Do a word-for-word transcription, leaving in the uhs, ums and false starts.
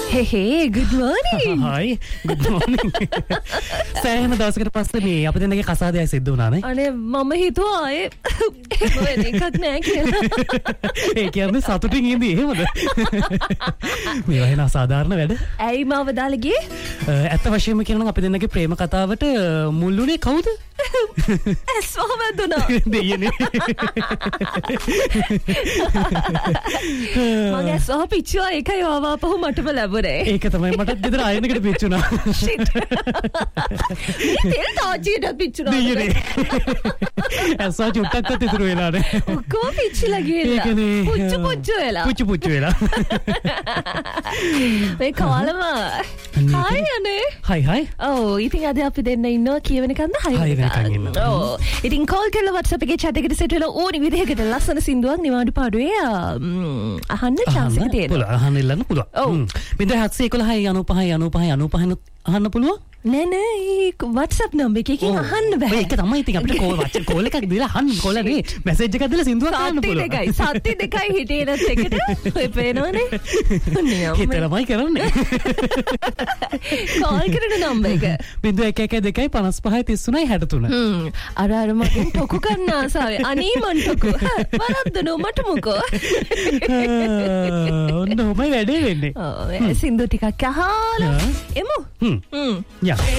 Hey hey, good morning. Hi, good morning. සෑහෙන දවසකට පස්සේ මේ අපි දෙන්නගේ කසාදයක් සිද්ධ වුණා නේ. අනේ මම හිතුවා ආයේ මොකද එකක් නෑ කියලා. ඒ කියන්නේ සතුටින් ඉඳී එහෙමද? මේවා වෙන අසාධාරණ වැඩ. ඇයි මාව දාලා ගියේ? ඇත්ත වශයෙන්ම කියනවා නම් අපි දෙන්නගේ ප්‍රේම කතාවට මුල්ුනේ කවුද? ඇස් වහවැදුනා. දෙයනේ. මගේ ඇස් වහ පිච්චුවා ඒකයි ආවපහු මටම ලැබුණේ. ඒක තමයි මට ගෙදර ආයෙනකට පිච්චුණා. Shit. මේ තෙල් තාජියට පිච්චුණා. දෙයනේ. ඇස් වහ චුට්ටක්වත් ඉතුරු වෙලා නැහැ. ඔක්කොම පිච්චිලා ගිහලා. පුච්චු පුච්චු වෙලා. පුච්චු පුච්චු වෙලා. මේ කාලම හායි අනේ. හයි හයි. ඔව් ඉතින් අද අපි දෙන්න ඉන්නවා කියවෙනකන්ද හයි වෙනකන් ඉන්නවා. ඔව් ඉතින් කෝල් කරලා WhatsApp එකේ chat එකට set වෙලා ඕනි විදිහකට ලස්සන සින්දුවක් නිවාඩු පාඩුවේ අහන්න chance එක තියෙනවා. පුළුවන් අහන්න ඉල්ලන්න පුළුවන්. බින්ද හත්සිය එකොළහයි අනූපහයි අනූපහයි අනූපහයි අහන්න පුළුවන්. නෑ නෑ WhatsApp number එකකින් අහන්න බෑ. ඒක තමයි ඉතින් අපිට කෝල් WhatsApp කෝල් එකක් දීලා අහන්න කෝල් නේ මැසේජ් එකක් දීලා සින්දුවක් අහන්න පුළුවන්. සත්‍ය දෙකයි සත්‍ය දෙකයි හිටියේ නැත් එකට ඔය පේනවනේ. හිතලමයි කරන්නේ. කෝල් කරන number එක බින්දුව එක එක දෙකයි පනස් පහයි තිස් තුනයි හැට තුන. හ්ම් අර අර මගෙන් ටොකු ගන්න ආසාවේ අනී මන් ටොකු. වරද්දනෝ මට මොකෝ. ඔන්න ඔමයි වැඩේ වෙන්නේ. ඔව් සින්දු ටිකක් අහලා එමු. හ්ම්. හ්ම්. Yeah.